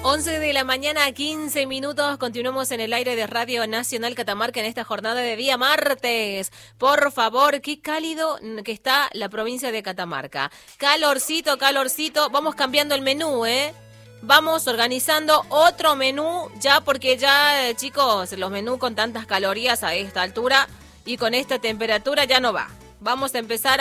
11 de la mañana, 15 minutos. Continuamos en el aire de Radio Nacional Catamarca en esta jornada de día martes. Por favor, qué cálido que está la provincia de Catamarca. Calorcito, calorcito. Vamos cambiando el menú, Vamos organizando otro menú ya porque ya, chicos, los menús con tantas calorías a esta altura y con esta temperatura ya no va. Vamos a empezar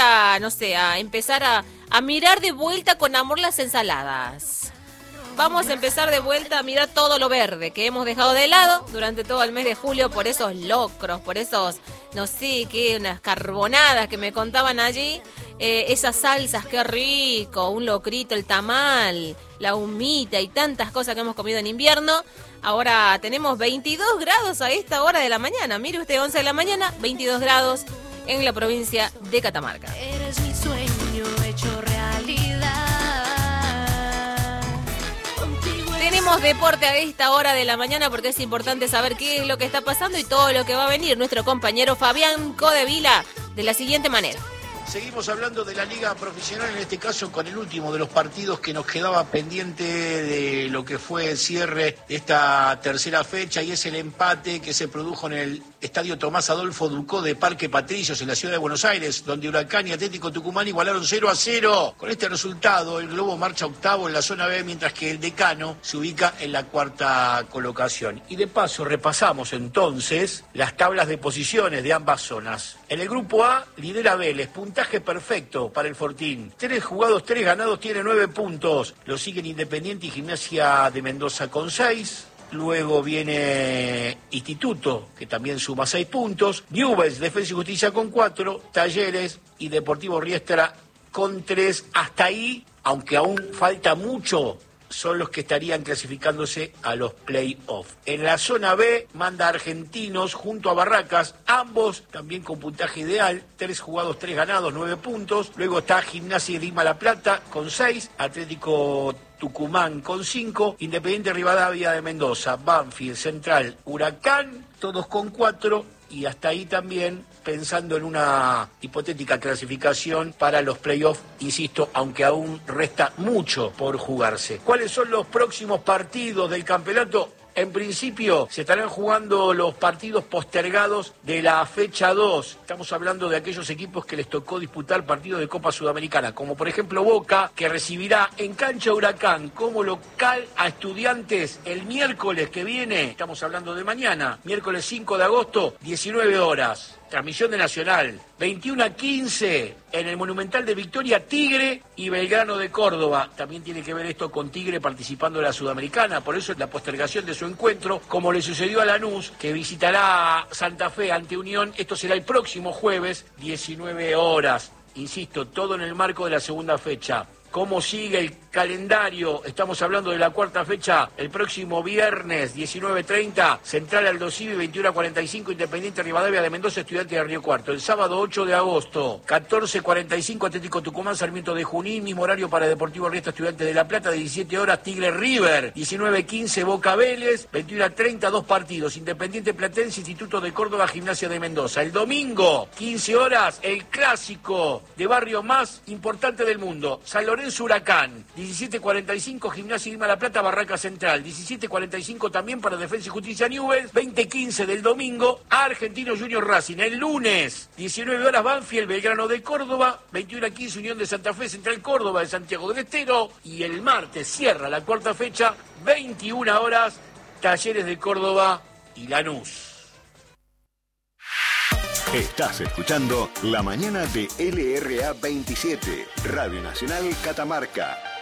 a mirar de vuelta con amor las ensaladas. Vamos a empezar de vuelta a mirar todo lo verde que hemos dejado de lado durante todo el mes de julio por esos locros, por esos, no sé qué, unas carbonadas que me contaban allí. Esas salsas, qué rico, un locrito, el tamal, la humita y tantas cosas que hemos comido en invierno. Ahora tenemos 22 grados a esta hora de la mañana. Mire usted, 11 de la mañana, 22 grados en la provincia de Catamarca. Eres mi sueño hecho realidad. Tenemos deporte a esta hora de la mañana porque es importante saber qué es lo que está pasando y todo lo que va a venir. Nuestro compañero Fabián Codevila de la siguiente manera. Seguimos hablando de la liga profesional, en este caso con el último de los partidos que nos quedaba pendiente de lo que fue el cierre de esta tercera fecha, y es el empate que se produjo en el Estadio Tomás Adolfo Ducó de Parque Patricios en la ciudad de Buenos Aires, donde Huracán y Atlético Tucumán igualaron 0-0. Con este resultado, el Globo marcha octavo en la zona B, mientras que el Decano se ubica en la cuarta colocación. Y de paso repasamos entonces las tablas de posiciones de ambas zonas. En el grupo A lidera Vélez, puntaje perfecto para el Fortín. 3 jugados, 3 ganados, tiene 9 puntos. Lo siguen Independiente y Gimnasia de Mendoza con 6. Luego viene Instituto, que también suma 6 puntos. Newell's, Defensa y Justicia con 4. Talleres y Deportivo Riestra con 3. Hasta ahí, aunque aún falta mucho, son los que estarían clasificándose a los play-off. En la zona B manda Argentinos junto a Barracas, ambos también con puntaje ideal, 3 jugados, 3 ganados, 9 puntos. Luego está Gimnasia y Lima La Plata con 6, Atlético Tucumán con 5, Independiente Rivadavia de Mendoza, Banfield, Central, Huracán, todos con 4. Y hasta ahí también pensando en una hipotética clasificación para los playoffs, insisto, aunque aún resta mucho por jugarse. ¿Cuáles son los próximos partidos del campeonato? En principio se estarán jugando los partidos postergados de la fecha 2. Estamos hablando de aquellos equipos que les tocó disputar partidos de Copa Sudamericana, como por ejemplo Boca, que recibirá en cancha Huracán como local a Estudiantes el miércoles que viene. Estamos hablando de mañana, miércoles 5 de agosto, 19 horas. Transmisión de Nacional, 21:15 en el Monumental de Victoria, Tigre y Belgrano de Córdoba. También tiene que ver esto con Tigre participando de la Sudamericana, por eso es la postergación de su encuentro, como le sucedió a Lanús, que visitará Santa Fe ante Unión. Esto será el próximo jueves, 19 horas. Insisto, todo en el marco de la segunda fecha. ¿Cómo sigue el calendario? Estamos hablando de la cuarta fecha, el próximo viernes, 19:30, Central Aldo Civi, 21:45, Independiente Rivadavia de Mendoza, Estudiantes de Río Cuarto. El sábado 8 de agosto, 14:45, Atlético Tucumán, Sarmiento de Junín, mismo horario para Deportivo Riestra, Estudiantes de La Plata, 17 horas, Tigre River, 19:15, Boca Vélez, 21:30, 2 partidos, Independiente Platense, Instituto de Córdoba, Gimnasia de Mendoza. El domingo, 15 horas, el clásico de barrio más importante del mundo, San Lorenzo Huracán, 17:45, Gimnasia Lima La Plata, Barraca Central, 17:45 también para Defensa y Justicia Newell's, 20:15 del domingo, Argentinos Junior Racing. El lunes, 19 horas, Banfield, Belgrano de Córdoba, 21:15, Unión de Santa Fe, Central Córdoba de Santiago del Estero, y el martes cierra la cuarta fecha, 21 horas, Talleres de Córdoba y Lanús. Estás escuchando La Mañana de LRA 27, Radio Nacional Catamarca.